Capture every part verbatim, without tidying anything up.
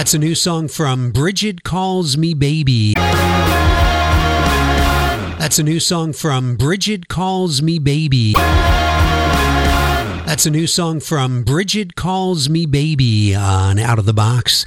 That's a new song from Bridget Calls Me Baby. That's a new song from Bridget Calls Me Baby. That's a new song from Bridget Calls Me Baby on Out of the Box.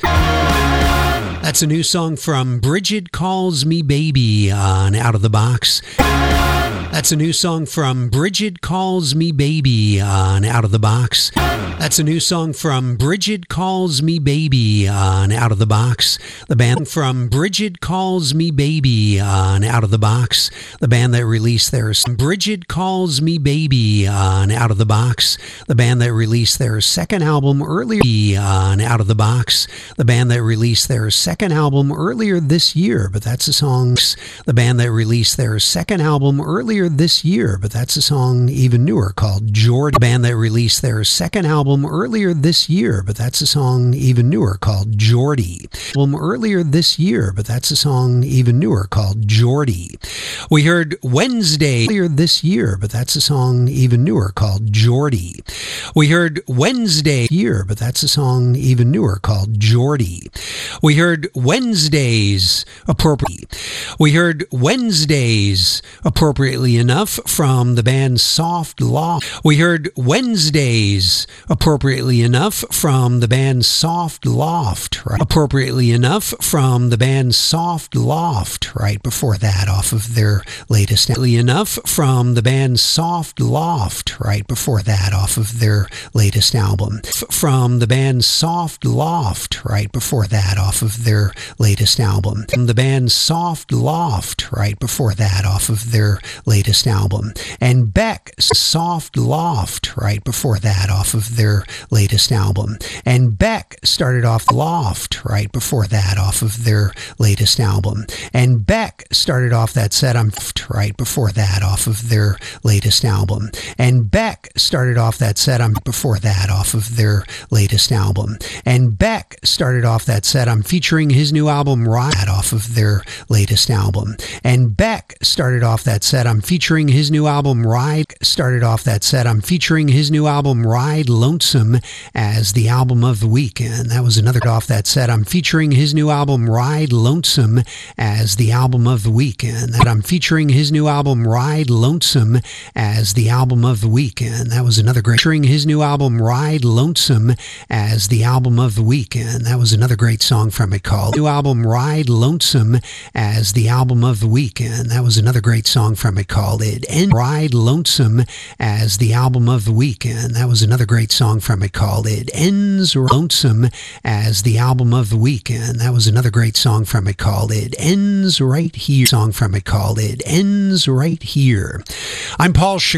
That's a new song from Bridget Calls Me Baby on Out of the Box. That's a new song from Bridget Calls Me Baby on Out of the Box. That's a new song from Bridget Calls Me Baby on Out of the Box. The band from Bridget Calls Me Baby on Out of the Box. The band that released their Bridget Calls Me Baby on Out of the Box. The band that released their second album earlier on Out of the Box. The band that released their second album earlier this year, but that's a song. The band that released their second album earlier this year, but that's a song even newer called Jordy. The band that released their second album earlier this year, but that's a song even newer called Jordy. Album earlier this year, but that's a song even newer called Jordy. We heard Wednesday earlier this year, but that's a song even newer called Jordy. We heard Wednesday year, but that's a song even newer called Jordy. We heard Wednesdays appropriately. We heard Wednesdays appropriately enough from the band Soft Loft. We heard Wednesdays appropriately enough from the band Soft Loft. Right? Appropriately enough from the band Soft Loft. Right before that, off of their latest. Enough from the band Soft Loft. Right before that, off of their latest album. F- from the band Soft Loft. Right before that, off of their latest album. From the band Soft Loft. Right before that, off of their latest album. And Beck, Soft Loft, right before that, off of their latest album. And Beck started off Loft, right before that, off of their latest album. And Beck started off that set, I'm right before that, off of their latest album. And Beck started off that set, I'm before that, off of their latest album. And Beck started off that set, I'm featuring his new album, Ride, off of their latest album. And Beck started off that set, I'm featuring his new album, Ride, started off that set, I'm featuring his new album, Ride Lonesome, as the album of the week. And that was another off that set, I'm featuring his new album, Ride Lonesome, as the album of the week. And that I'm featuring his new album, Ride Lonesome, as the album of the week. And that was another great, featuring his new album, Ride Lonesome, as the album of the week. And that was another great song from it called new album, Ride Lonesome, as the album of the week. And that was another great song from it called It End Ride Lonesome as the album of the week. And that was another great song from it called It Ends Lonesome as the album of the week. And that was another great song from it called It Ends Right Here. Song from it called It Ends Right Here. I'm Paul Sh-